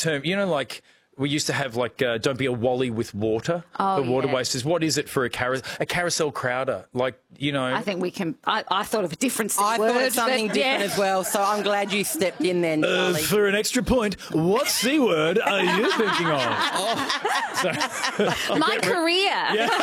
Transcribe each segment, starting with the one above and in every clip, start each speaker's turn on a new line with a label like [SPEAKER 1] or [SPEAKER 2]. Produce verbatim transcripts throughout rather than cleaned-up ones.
[SPEAKER 1] term? You know, like we used to have like uh, don't be a wally with water.
[SPEAKER 2] Oh,
[SPEAKER 1] the water
[SPEAKER 2] yeah.
[SPEAKER 1] wasters. What is it for a carous a carousel crowder? Like, you know.
[SPEAKER 2] I think we can. I, I thought of a different
[SPEAKER 3] I
[SPEAKER 2] word.
[SPEAKER 3] thought of something
[SPEAKER 2] but,
[SPEAKER 3] different
[SPEAKER 2] yeah.
[SPEAKER 3] as well, so I'm glad you stepped in then,
[SPEAKER 1] Uh,
[SPEAKER 3] Charlie.
[SPEAKER 1] for an extra point, what C word are you thinking of? Oh.
[SPEAKER 2] My career.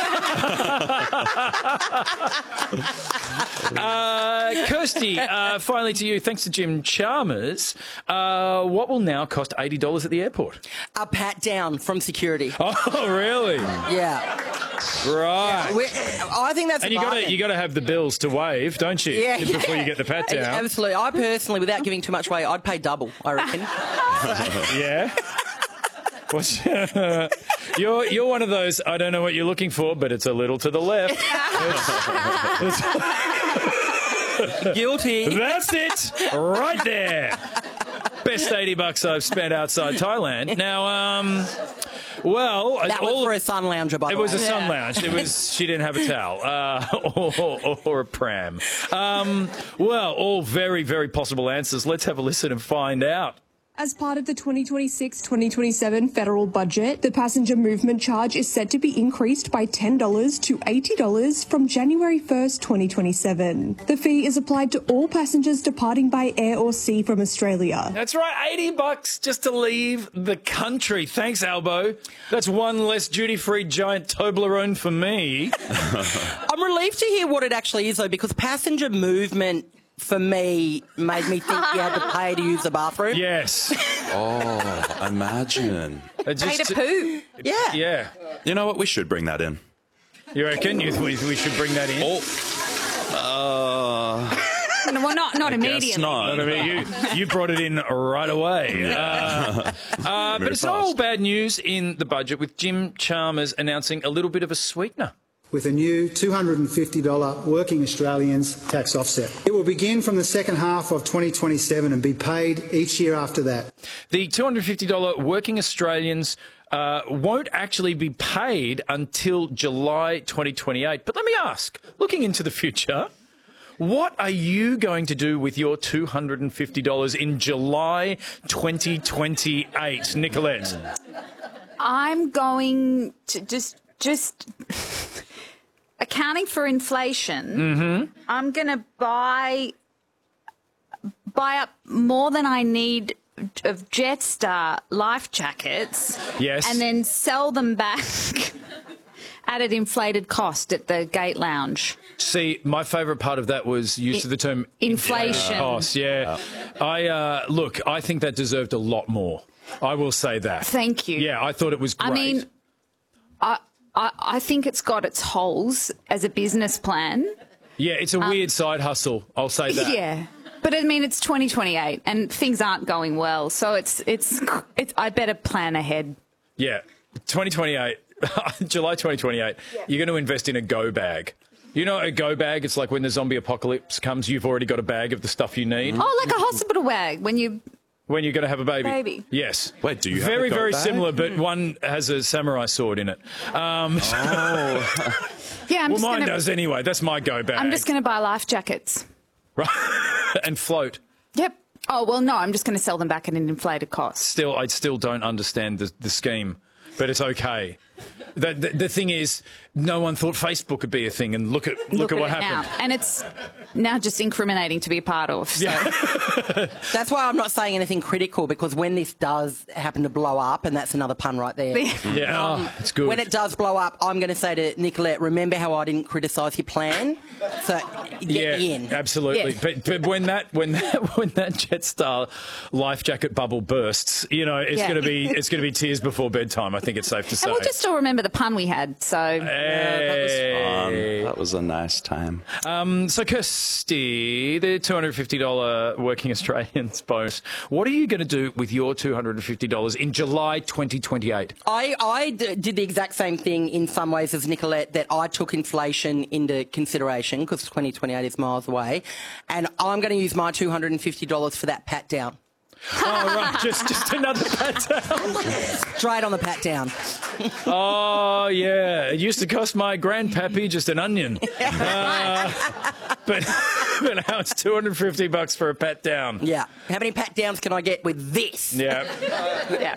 [SPEAKER 1] uh, Kirsty, uh, finally to you. Thanks to Jim Chalmers. Uh, what will now cost eighty dollars at the airport?
[SPEAKER 3] A pat down from security.
[SPEAKER 1] Oh, really?
[SPEAKER 3] Yeah.
[SPEAKER 1] Right.
[SPEAKER 3] We're, I think that's
[SPEAKER 1] And
[SPEAKER 3] a
[SPEAKER 1] you got to
[SPEAKER 3] bargain.
[SPEAKER 1] you got to have the bills to wave, don't you?
[SPEAKER 3] Yeah,
[SPEAKER 1] Before
[SPEAKER 3] yeah.
[SPEAKER 1] you get the pat down.
[SPEAKER 3] Absolutely. I personally, without giving too much away, I'd pay double, I reckon.
[SPEAKER 1] Yeah. What's, you're you're one of those. I don't know what you're looking for, but it's a little to the left. It's- it's-
[SPEAKER 3] Guilty.
[SPEAKER 1] That's it, right there. Best eighty bucks I've spent outside Thailand. Now, um, well,
[SPEAKER 3] That
[SPEAKER 1] all
[SPEAKER 3] was for a sun lounger, by
[SPEAKER 1] It
[SPEAKER 3] the
[SPEAKER 1] was
[SPEAKER 3] way.
[SPEAKER 1] a sun lounge. It was. She didn't have a towel uh, or, or, or a pram. Um, well, all very, very possible answers. Let's have a listen and find out.
[SPEAKER 4] As part of the twenty twenty-six twenty twenty-seven federal budget, the passenger movement charge is set to be increased by ten dollars to eighty dollars from January first, twenty twenty-seven. The fee is applied to all passengers departing by air or sea from Australia.
[SPEAKER 1] That's right, eighty bucks just to leave the country. Thanks, Albo. That's one less duty-free giant Toblerone for me.
[SPEAKER 3] I'm relieved to hear what it actually is, though, because passenger movement, for me, made me think you had to pay to use the bathroom.
[SPEAKER 1] Yes.
[SPEAKER 5] Oh, imagine.
[SPEAKER 1] Uh,
[SPEAKER 2] Pay
[SPEAKER 1] just
[SPEAKER 2] to poo.
[SPEAKER 3] Yeah.
[SPEAKER 1] Yeah.
[SPEAKER 5] You know what? We should bring that in.
[SPEAKER 1] You reckon? You, we, we should bring that in?
[SPEAKER 5] Oh. Uh,
[SPEAKER 2] Well, not not
[SPEAKER 5] guess
[SPEAKER 2] immediately.
[SPEAKER 5] not.
[SPEAKER 1] I mean, you, you brought it in right away. Uh, uh, but it's not all bad news in the budget, with Jim Chalmers announcing a little bit of a sweetener.
[SPEAKER 6] With a new two hundred fifty dollars Working Australians tax offset. It will begin from the second half of twenty twenty-seven and be paid each year after that.
[SPEAKER 1] The two hundred fifty dollars Working Australians uh, won't actually be paid until July twenty twenty-eight. But let me ask, looking into the future, what are you going to do with your two hundred fifty dollars in July twenty twenty-eight, Nicolette?
[SPEAKER 2] I'm going to just just accounting for inflation.
[SPEAKER 1] Mm-hmm.
[SPEAKER 2] I'm going to buy buy up more than I need of Jetstar life jackets.
[SPEAKER 1] Yes.
[SPEAKER 2] And then sell them back at an inflated cost at the Gate Lounge.
[SPEAKER 1] See, my favourite part of that was use of the term
[SPEAKER 2] Inflation.
[SPEAKER 1] cost. Yeah, I uh, look. I think that deserved a lot more. I will say that.
[SPEAKER 2] Thank you.
[SPEAKER 1] Yeah, I thought it was great.
[SPEAKER 2] I mean, I, I I think it's got its holes as a business plan.
[SPEAKER 1] yeah, it's a weird side hustle. I'll say that.
[SPEAKER 2] Yeah. But I mean, it's twenty twenty-eight and things aren't going well, so it's it's it's. I better plan ahead.
[SPEAKER 1] Yeah, twenty twenty-eight, July twenty twenty-eight. Yeah. You're going to invest in a go bag. You know, a go bag. It's like when the zombie apocalypse comes, you've already got a bag of the stuff you need.
[SPEAKER 2] Oh, like a hospital bag when you.
[SPEAKER 1] When you're going to have a baby.
[SPEAKER 2] Baby.
[SPEAKER 1] Yes.
[SPEAKER 5] Wait, do you have
[SPEAKER 1] Very,
[SPEAKER 5] a go
[SPEAKER 1] very
[SPEAKER 5] bag?
[SPEAKER 1] similar, but one has a samurai sword in it. Um,
[SPEAKER 5] oh.
[SPEAKER 2] Yeah, I'm
[SPEAKER 1] well,
[SPEAKER 2] just
[SPEAKER 1] mine
[SPEAKER 2] gonna,
[SPEAKER 1] does anyway. That's my go bag.
[SPEAKER 2] I'm just going to buy life jackets.
[SPEAKER 1] Right. And float.
[SPEAKER 2] Yep. Oh well, no, I'm just going to sell them back at an inflated cost.
[SPEAKER 1] Still, I still don't understand the, the scheme, but it's okay. The, the, the thing is, no one thought Facebook would be a thing, and look at look,
[SPEAKER 2] Look
[SPEAKER 1] at what
[SPEAKER 2] it
[SPEAKER 1] happened.
[SPEAKER 2] now. And it's now just incriminating to be a part of. So.
[SPEAKER 3] That's why I'm not saying anything critical, because when this does happen to blow up, and that's another pun right there.
[SPEAKER 1] Yeah, oh, it's good.
[SPEAKER 3] When it does blow up, I'm going to say to Nicolette, remember how I didn't criticise your plan? So get
[SPEAKER 1] yeah,
[SPEAKER 3] me in.
[SPEAKER 1] absolutely.
[SPEAKER 2] Yeah.
[SPEAKER 1] But but when that when that when that Jetstar life jacket bubble bursts, you know, it's
[SPEAKER 2] Yeah.
[SPEAKER 1] going to be it's going to be tears before bedtime. I think it's safe to say.
[SPEAKER 2] And we'll just all remember the pun we had. So
[SPEAKER 1] Hey.
[SPEAKER 5] That was a nice time.
[SPEAKER 1] Um, so, Kirsty, the two hundred fifty dollars Working Australians bonus, what are you going to do with your two hundred fifty dollars in July twenty twenty-eight?
[SPEAKER 3] I, I d- did the exact same thing in some ways as Nicolette, that I took inflation into consideration, because twenty twenty-eight is miles away, and I'm going to use my two hundred fifty dollars for that pat down.
[SPEAKER 1] Oh, right, just, just another pat down.
[SPEAKER 3] Straight on the pat down.
[SPEAKER 1] Oh, yeah. It used to cost my grandpappy just an onion. Uh, but, but now it's two hundred fifty bucks for a pat down.
[SPEAKER 3] Yeah. How many pat downs can I get with this?
[SPEAKER 1] Yeah.
[SPEAKER 2] yeah.